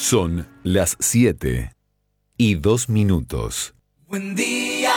Son las 7:02. Buen día.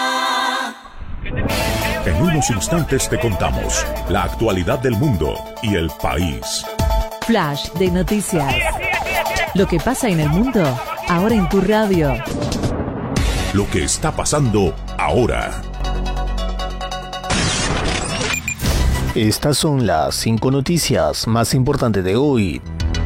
En unos instantes te contamos la actualidad del mundo y el país. Flash de noticias. Lo que pasa en el mundo, ahora en tu radio. Lo que está pasando ahora. Estas son las 5 noticias más importantes de hoy.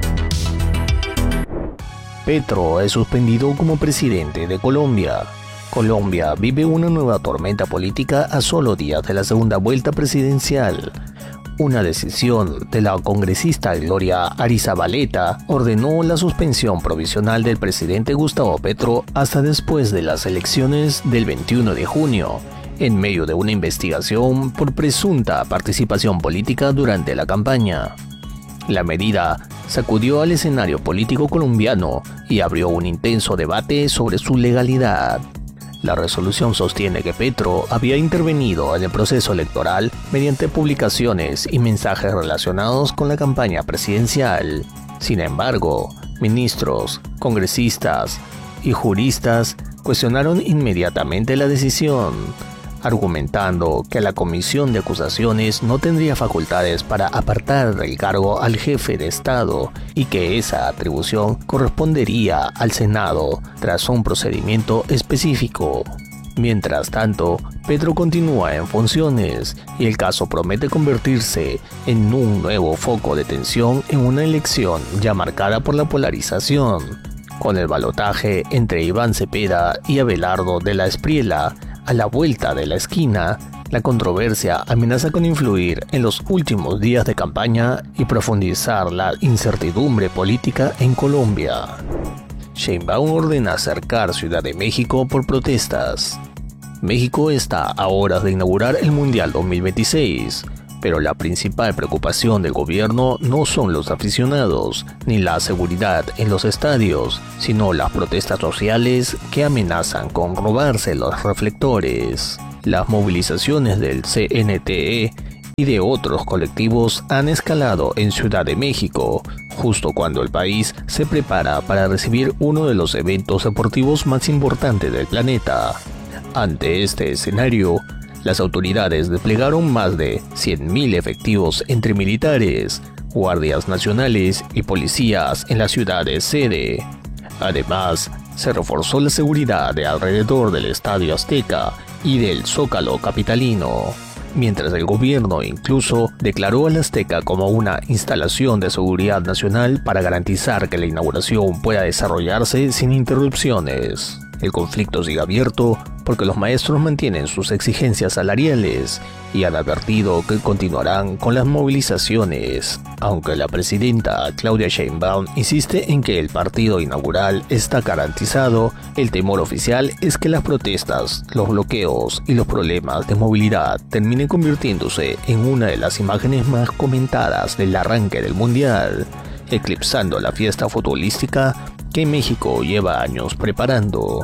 Petro es suspendido como presidente de Colombia. Colombia vive una nueva tormenta política a solo días de la segunda vuelta presidencial. Una decisión de la congresista Gloria Arizabaleta ordenó la suspensión provisional del presidente Gustavo Petro hasta después de las elecciones del 21 de junio, en medio de una investigación por presunta participación política durante la campaña. La medida sacudió al escenario político colombiano y abrió un intenso debate sobre su legalidad. La resolución sostiene que Petro había intervenido en el proceso electoral mediante publicaciones y mensajes relacionados con la campaña presidencial. Sin embargo, ministros, congresistas y juristas cuestionaron inmediatamente la decisión, argumentando que la Comisión de Acusaciones no tendría facultades para apartar del cargo al jefe de Estado y que esa atribución correspondería al Senado tras un procedimiento específico. Mientras tanto, Petro continúa en funciones y el caso promete convertirse en un nuevo foco de tensión en una elección ya marcada por la polarización, con el balotaje entre Iván Cepeda y Abelardo de la Espriella a la vuelta de la esquina. La controversia amenaza con influir en los últimos días de campaña y profundizar la incertidumbre política en Colombia. Sheinbaum ordena cercar Ciudad de México por protestas. México está a horas de inaugurar el Mundial 2026, pero la principal preocupación del gobierno no son los aficionados ni la seguridad en los estadios, sino las protestas sociales que amenazan con robarse los reflectores. Las movilizaciones del CNTE y de otros colectivos han escalado en Ciudad de México, justo cuando el país se prepara para recibir uno de los eventos deportivos más importantes del planeta. Ante este escenario, las autoridades desplegaron más de 100.000 efectivos entre militares, guardias nacionales y policías en la ciudad de sede. Además, se reforzó la seguridad de alrededor del Estadio Azteca y del Zócalo capitalino, mientras el gobierno incluso declaró al Azteca como una instalación de seguridad nacional para garantizar que la inauguración pueda desarrollarse sin interrupciones. El conflicto sigue abierto porque los maestros mantienen sus exigencias salariales y han advertido que continuarán con las movilizaciones, aunque la presidenta Claudia Sheinbaum insiste en que el partido inaugural está garantizado. El temor oficial es que las protestas, los bloqueos y los problemas de movilidad terminen convirtiéndose en una de las imágenes más comentadas del arranque del Mundial, eclipsando la fiesta futbolística que México lleva años preparando.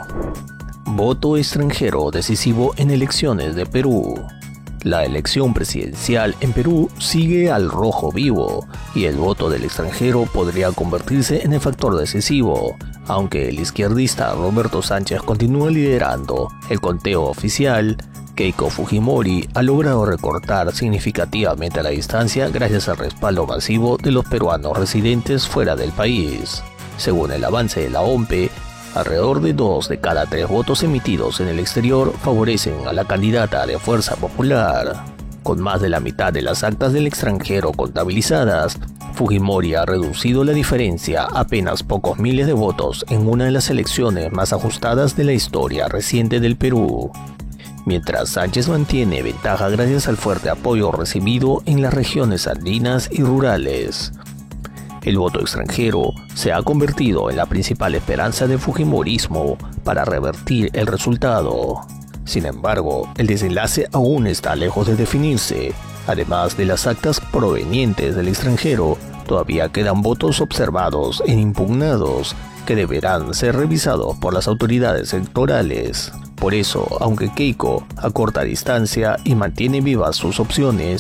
Voto extranjero decisivo en elecciones de Perú. La elección presidencial en Perú sigue al rojo vivo y el voto del extranjero podría convertirse en el factor decisivo, aunque el izquierdista Roberto Sánchez continúa liderando el conteo oficial. Keiko Fujimori ha logrado recortar significativamente la distancia gracias al respaldo masivo de los peruanos residentes fuera del país. Según el avance de la OMPE, alrededor de 2 de cada 3 votos emitidos en el exterior favorecen a la candidata de Fuerza Popular. Con más de la mitad de las actas del extranjero contabilizadas, Fujimori ha reducido la diferencia a apenas pocos miles de votos en una de las elecciones más ajustadas de la historia reciente del Perú. Mientras Sánchez mantiene ventaja gracias al fuerte apoyo recibido en las regiones andinas y rurales. El voto extranjero se ha convertido en la principal esperanza del fujimorismo para revertir el resultado. Sin embargo, el desenlace aún está lejos de definirse. Además de las actas provenientes del extranjero, todavía quedan votos observados e impugnados que deberán ser revisados por las autoridades electorales. Por eso, aunque Keiko acorta distancia y mantiene vivas sus opciones,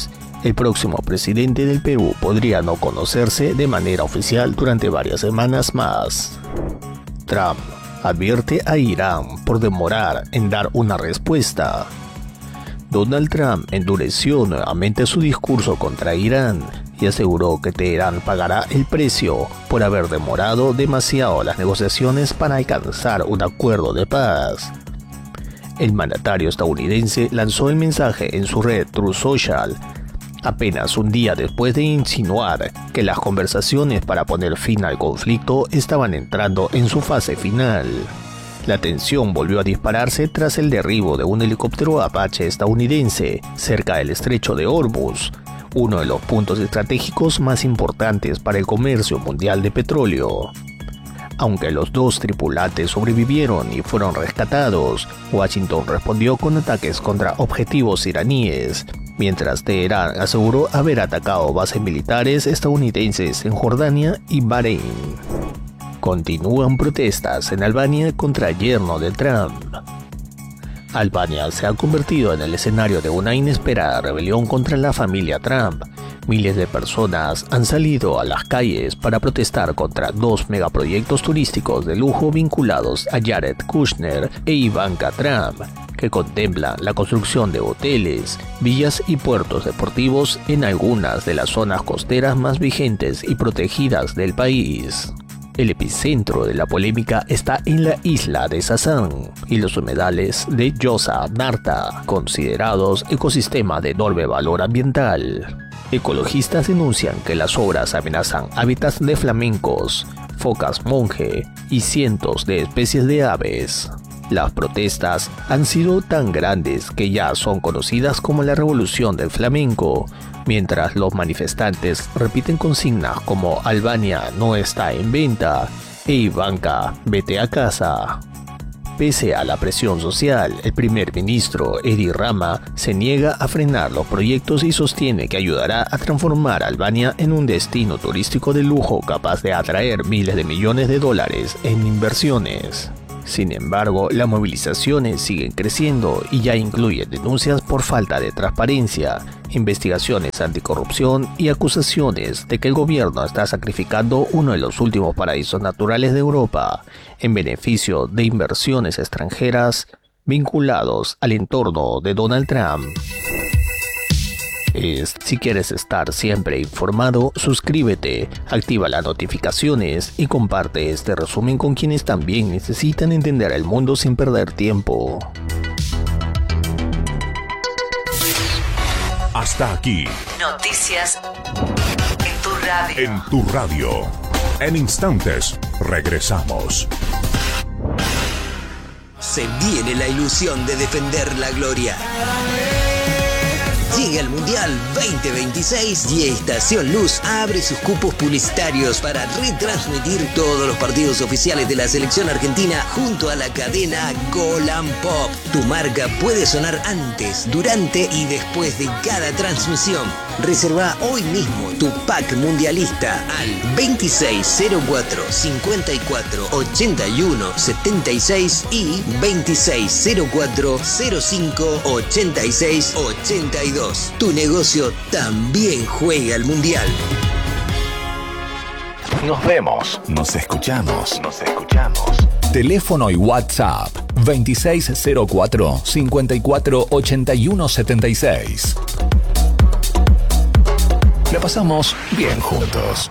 el próximo presidente del Perú podría no conocerse de manera oficial durante varias semanas más. Trump advierte a Irán por demorar en dar una respuesta. Donald Trump endureció nuevamente su discurso contra Irán y aseguró que Teherán pagará el precio por haber demorado demasiado las negociaciones para alcanzar un acuerdo de paz. El mandatario estadounidense lanzó el mensaje en su red Truth Social, apenas un día después de insinuar que las conversaciones para poner fin al conflicto estaban entrando en su fase final. La tensión volvió a dispararse tras el derribo de un helicóptero Apache estadounidense cerca del estrecho de Hormuz, uno de los puntos estratégicos más importantes para el comercio mundial de petróleo. Aunque los dos tripulantes sobrevivieron y fueron rescatados, Washington respondió con ataques contra objetivos iraníes, mientras Teherán aseguró haber atacado bases militares estadounidenses en Jordania y Bahrein. Continúan protestas en Albania contra el yerno de Trump. Albania se ha convertido en el escenario de una inesperada rebelión contra la familia Trump. Miles de personas han salido a las calles para protestar contra dos megaproyectos turísticos de lujo vinculados a Jared Kushner e Ivanka Trump, que contemplan la construcción de hoteles, villas y puertos deportivos en algunas de las zonas costeras más vigentes y protegidas del país. El epicentro de la polémica está en la isla de Sasan y los humedales de Yosa Narta, considerados ecosistema de enorme valor ambiental. Ecologistas denuncian que las obras amenazan hábitats de flamencos, focas monje y cientos de especies de aves. Las protestas han sido tan grandes que ya son conocidas como la Revolución del Flamenco, mientras los manifestantes repiten consignas como Albania no está en venta e Ivanka, vete a casa. Pese a la presión social, el primer ministro Edi Rama se niega a frenar los proyectos y sostiene que ayudará a transformar a Albania en un destino turístico de lujo capaz de atraer miles de millones de dólares en inversiones. Sin embargo, las movilizaciones siguen creciendo y ya incluyen denuncias por falta de transparencia, investigaciones anticorrupción y acusaciones de que el gobierno está sacrificando uno de los últimos paraísos naturales de Europa en beneficio de inversiones extranjeras vinculados al entorno de Donald Trump. Si quieres estar siempre informado, suscríbete, activa las notificaciones y comparte este resumen con quienes también necesitan entender el mundo sin perder tiempo. Hasta aquí. Noticias en tu radio. En tu radio. En instantes, regresamos. Se viene la ilusión de defender la gloria. Llega el Mundial 2026 y Estación Luz abre sus cupos publicitarios para retransmitir todos los partidos oficiales de la selección argentina junto a la cadena Golan Pop. Tu marca puede sonar antes, durante y después de cada transmisión. Reserva hoy mismo tu pack mundialista al 2604 54 81 76 y 2604 05 86 82. Tu negocio también juega al Mundial. Nos vemos. Nos escuchamos. Teléfono y WhatsApp 2604 54 81 76. La pasamos bien juntos.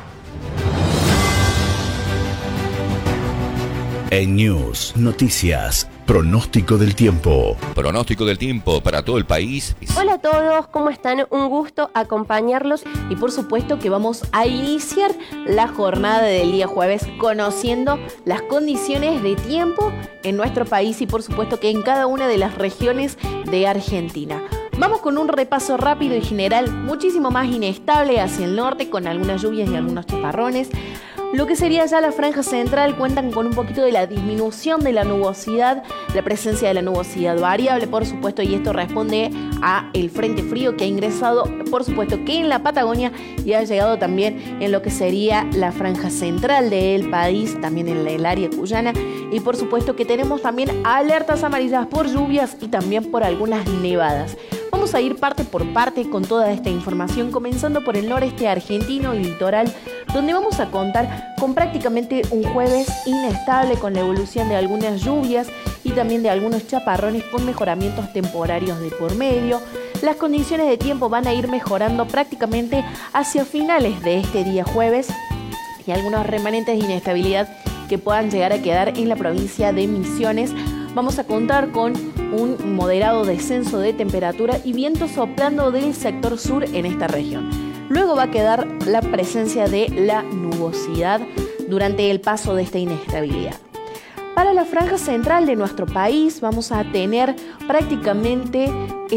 En News, noticias, pronóstico del tiempo. Pronóstico del tiempo para todo el país. Hola a todos, ¿cómo están? Un gusto acompañarlos y por supuesto que vamos a iniciar la jornada del día jueves conociendo las condiciones de tiempo en nuestro país y por supuesto que en cada una de las regiones de Argentina. Vamos con un repaso rápido y general, muchísimo más inestable hacia el norte con algunas lluvias y algunos chaparrones. Lo que sería ya la franja central cuentan con un poquito de la disminución de la nubosidad, la presencia de la nubosidad variable, por supuesto, y esto responde a el frente frío que ha ingresado, por supuesto, que en la Patagonia y ha llegado también en lo que sería la franja central del país, también en el área cuyana, y por supuesto que tenemos también alertas amarillas por lluvias y también por algunas nevadas. Vamos Vamos a ir parte por parte con toda esta información, comenzando por el noreste argentino y litoral, donde vamos a contar con prácticamente un jueves inestable con la evolución de algunas lluvias y también de algunos chaparrones con mejoramientos temporarios de por medio. Las condiciones de tiempo van a ir mejorando prácticamente hacia finales de este día jueves y algunos remanentes de inestabilidad que puedan llegar a quedar en la provincia de Misiones. Vamos a contar con un moderado descenso de temperatura y viento soplando del sector sur en esta región. Luego va a quedar la presencia de la nubosidad durante el paso de esta inestabilidad. Para la franja central de nuestro país vamos a tener prácticamente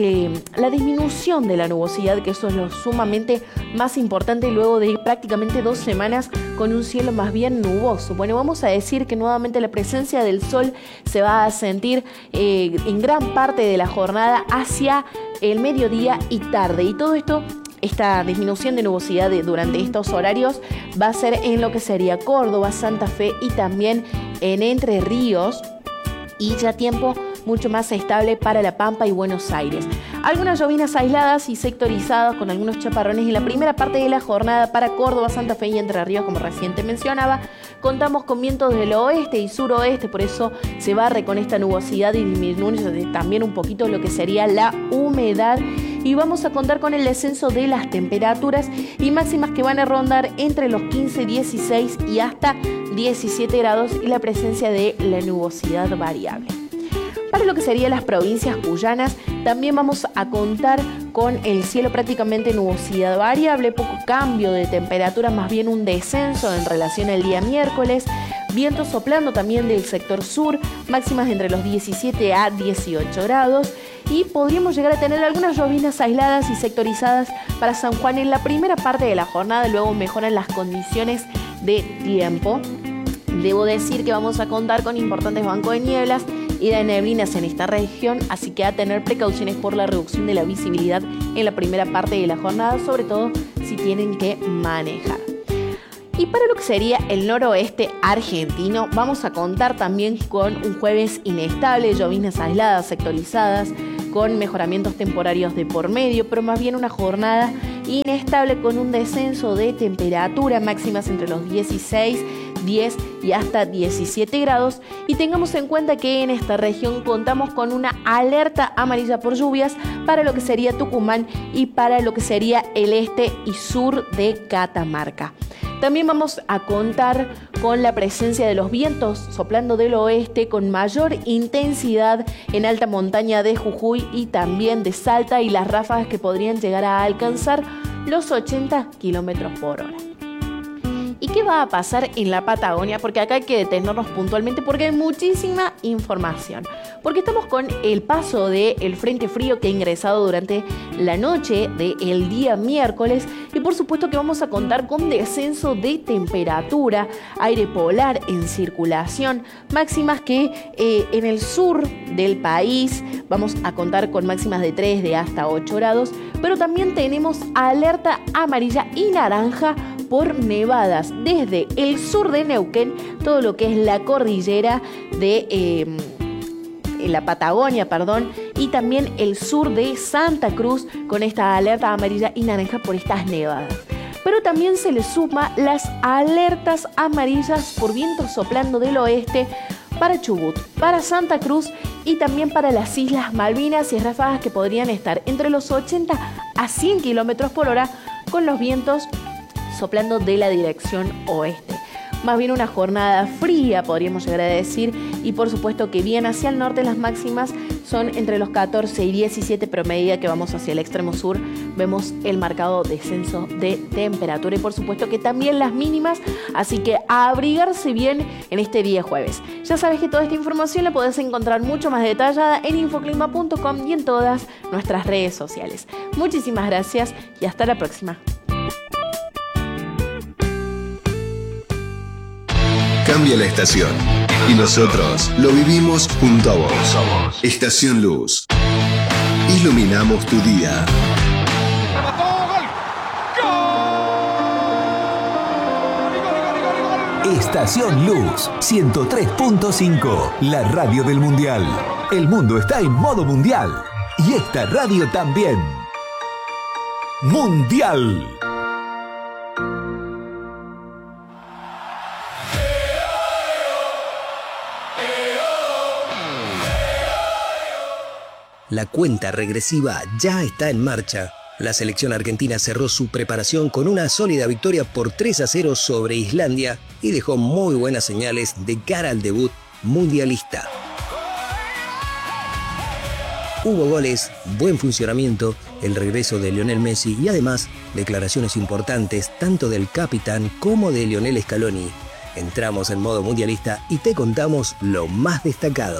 la disminución de la nubosidad, que eso es lo sumamente más importante luego de prácticamente 2 semanas con un cielo más bien nuboso. Bueno, vamos a decir que nuevamente la presencia del sol se va a sentir en gran parte de la jornada hacia el mediodía y tarde, y todo esto, esta disminución de nubosidad durante estos horarios va a ser en lo que sería Córdoba, Santa Fe y también en Entre Ríos, y ya tiempo mucho más estable para La Pampa y Buenos Aires. Algunas llovinas aisladas y sectorizadas con algunos chaparrones en la primera parte de la jornada para Córdoba, Santa Fe y Entre Ríos, como recién te mencionaba. Contamos con vientos del oeste y suroeste, por eso se barre con esta nubosidad y disminuye también un poquito lo que sería la humedad. Y vamos a contar con el descenso de las temperaturas y máximas que van a rondar entre los 15, 16 y hasta 17 grados y la presencia de la nubosidad variable. Para lo que serían las provincias cuyanas, también vamos a contar con el cielo prácticamente nubosidad variable, poco cambio de temperatura, más bien un descenso en relación al día miércoles, viento soplando también del sector sur, máximas entre los 17 a 18 grados, y podríamos llegar a tener algunas llovinas aisladas y sectorizadas para San Juan en la primera parte de la jornada. Luego mejoran las condiciones de tiempo. Debo decir que vamos a contar con importantes bancos de nieblas y de neblinas en esta región, así que a tener precauciones por la reducción de la visibilidad en la primera parte de la jornada, sobre todo si tienen que manejar. Y para lo que sería el noroeste argentino, vamos a contar también con un jueves inestable, llovinas aisladas, sectorizadas, con mejoramientos temporarios de por medio, pero más bien una jornada inestable con un descenso de temperatura, máximas entre los 16, 10 y hasta 17 grados. Y tengamos en cuenta que en esta región contamos con una alerta amarilla por lluvias para lo que sería Tucumán y para lo que sería el este y sur de Catamarca. También vamos a contar con la presencia de los vientos soplando del oeste con mayor intensidad en alta montaña de Jujuy y también de Salta, y las ráfagas que podrían llegar a alcanzar los 80 kilómetros por hora. ¿Y qué va a pasar en la Patagonia? Porque acá hay que detenernos puntualmente porque hay muchísima información. Porque estamos con el paso del frente frío que ha ingresado durante la noche del día miércoles, y por supuesto que vamos a contar con descenso de temperatura, aire polar en circulación, máximas que en el sur del país vamos a contar con máximas de 3 de hasta 8 grados, pero también tenemos alerta amarilla y naranja por nevadas desde el sur de Neuquén, todo lo que es la cordillera de la Patagonia, y también el sur de Santa Cruz con esta alerta amarilla y naranja por estas nevadas. Pero también se le suma las alertas amarillas por viento soplando del oeste para Chubut, para Santa Cruz y también para las Islas Malvinas, y ráfagas que podrían estar entre los 80 a 100 kilómetros por hora con los vientos soplando de la dirección oeste. Más bien una jornada fría, podríamos llegar a decir, y por supuesto que bien hacia el norte las máximas son entre los 14 y 17, pero a medida que vamos hacia el extremo sur vemos el marcado descenso de temperatura y por supuesto que también las mínimas, así que a abrigarse bien en este día jueves. Ya sabes que toda esta información la podés encontrar mucho más detallada en infoclima.com y en todas nuestras redes sociales. Muchísimas gracias y hasta la próxima. Cambia la estación y nosotros lo vivimos junto a vos. Estación Luz. Iluminamos tu día. Estación Luz 103.5, la radio del Mundial. El mundo está en modo mundial. y esta radio también. Mundial. La cuenta regresiva ya está en marcha. La selección argentina cerró su preparación con una sólida victoria por 3-0 sobre Islandia y dejó muy buenas señales de cara al debut mundialista. Hubo goles, buen funcionamiento, el regreso de Lionel Messi y además declaraciones importantes tanto del capitán como de Lionel Scaloni. Entramos en modo mundialista y te contamos lo más destacado.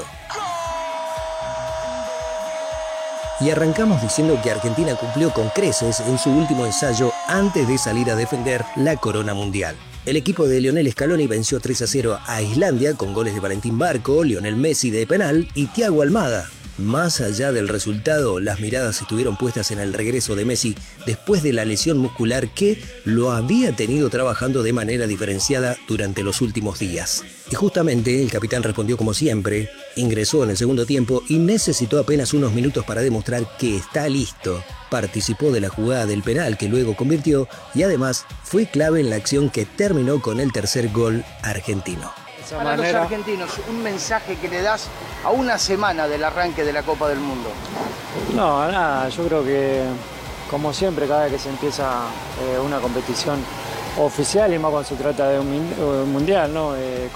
Y arrancamos diciendo que Argentina cumplió con creces en su último ensayo antes de salir a defender la corona mundial. El equipo de Lionel Scaloni venció 3-0 a Islandia con goles de Valentín Barco, Lionel Messi de penal y Thiago Almada. Más allá del resultado, las miradas estuvieron puestas en el regreso de Messi después de la lesión muscular que lo había tenido trabajando de manera diferenciada durante los últimos días. Y justamente el capitán respondió como siempre, ingresó en el segundo tiempo y necesitó apenas unos minutos para demostrar que está listo. Participó de la jugada del penal que luego convirtió y además fue clave en la acción que terminó con el tercer gol argentino. Para los argentinos, un mensaje que le das a una semana del arranque de la Copa del Mundo. No, nada, yo creo que como siempre cada vez que se empieza una competición oficial y más cuando se trata de un mundial, ¿no?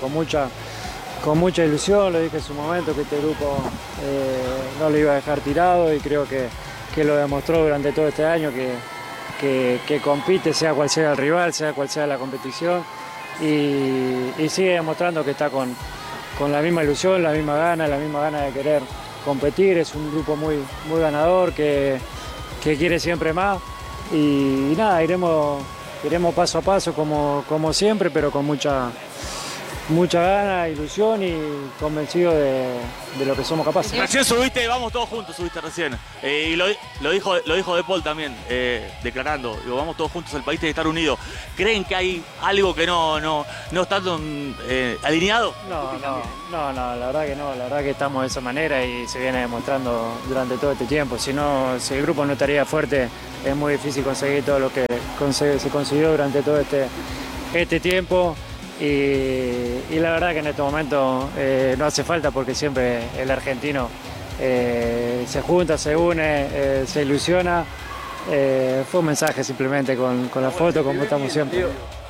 Con mucha ilusión, lo dije en su momento que este grupo no lo iba a dejar tirado y creo que lo demostró durante todo este año que compite sea cual sea el rival, sea cual sea la competición. Y sigue demostrando que está con la misma ilusión, la misma gana de querer competir. Es un grupo muy ganador que quiere siempre más y nada, iremos paso a paso como siempre, pero con mucha gana, ilusión y convencido de lo que somos capaces. Recién subiste, vamos todos juntos, subiste recién. Y lo dijo De Paul también, declarando, digo, vamos todos juntos, el país tiene que estar unido. ¿Creen que hay algo que no está alineado? No, la verdad que no, la verdad que estamos de esa manera y se viene demostrando durante todo este tiempo. Si el grupo no estaría fuerte, es muy difícil conseguir todo lo que se consiguió durante todo este tiempo. Y la verdad que en este momento no hace falta porque siempre el argentino se junta, se une, se ilusiona. Fue un mensaje simplemente con la foto como estamos siempre.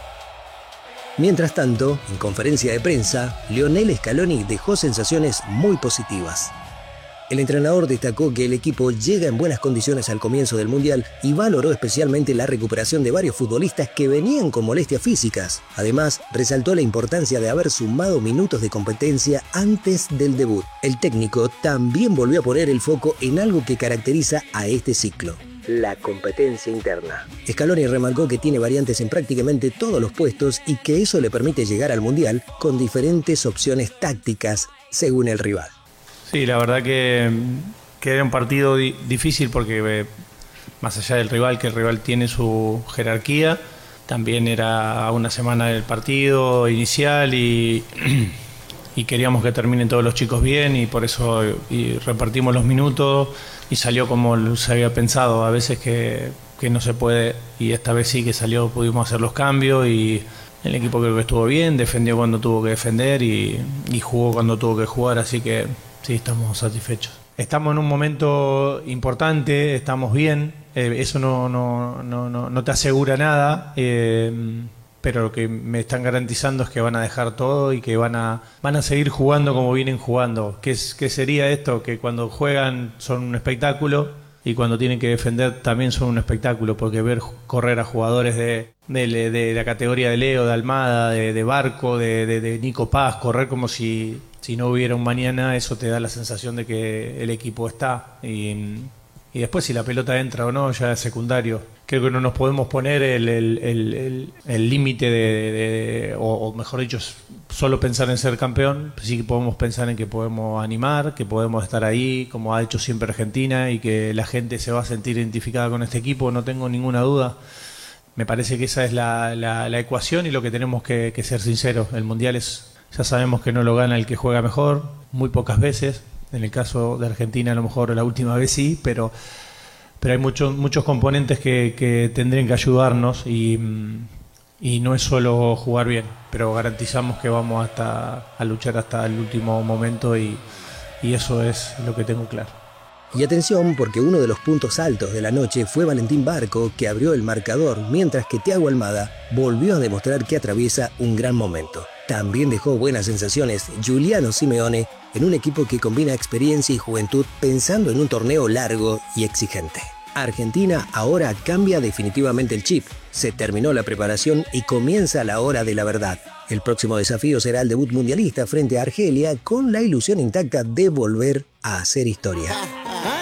Mientras tanto, en conferencia de prensa, Lionel Scaloni dejó sensaciones muy positivas. El entrenador destacó que el equipo llega en buenas condiciones al comienzo del Mundial y valoró especialmente la recuperación de varios futbolistas que venían con molestias físicas. Además, resaltó la importancia de haber sumado minutos de competencia antes del debut. El técnico también volvió a poner el foco en algo que caracteriza a este ciclo: la competencia interna. Scaloni remarcó que tiene variantes en prácticamente todos los puestos y que eso le permite llegar al Mundial con diferentes opciones tácticas según el rival. Sí, la verdad que era un partido difícil porque más allá del rival, que el rival tiene su jerarquía, también era una semana del partido inicial y queríamos que terminen todos los chicos bien y por eso repartimos los minutos y salió como se había pensado. A veces que no se puede y esta vez sí que salió, pudimos hacer los cambios y el equipo creo que estuvo bien, defendió cuando tuvo que defender y jugó cuando tuvo que jugar, así que sí, estamos satisfechos. Estamos en un momento importante, estamos bien, eso no te asegura nada, pero lo que me están garantizando es que van a dejar todo y que van a seguir jugando como vienen jugando. ¿Qué sería esto? Que cuando juegan son un espectáculo y cuando tienen que defender también son un espectáculo, porque ver correr a jugadores de la categoría de Leo, de Almada, de Barco, de Nico Paz, correr como si no hubiera un mañana, eso te da la sensación de que el equipo está. Y después si la pelota entra o no, ya es secundario. Creo que no nos podemos poner el límite o mejor dicho, solo pensar en ser campeón. Sí que podemos pensar en que podemos animar, que podemos estar ahí, como ha hecho siempre Argentina, y que la gente se va a sentir identificada con este equipo, no tengo ninguna duda. Me parece que esa es la ecuación y lo que tenemos que ser sinceros. El Mundial ya sabemos que no lo gana el que juega mejor, muy pocas veces, En el caso de Argentina a lo mejor la última vez sí, pero hay muchos componentes que tendrían que ayudarnos y no es solo jugar bien, pero garantizamos que vamos a luchar hasta el último momento y eso es lo que tengo claro. Y atención, porque uno de los puntos altos de la noche fue Valentín Barco, que abrió el marcador, mientras que Thiago Almada volvió a demostrar que atraviesa un gran momento. También dejó buenas sensaciones Giuliano Simeone en un equipo que combina experiencia y juventud pensando en un torneo largo y exigente. Argentina ahora cambia definitivamente el chip. Se terminó la preparación y comienza la hora de la verdad. El próximo desafío será el debut mundialista frente a Argelia, con la ilusión intacta de volver a hacer historia.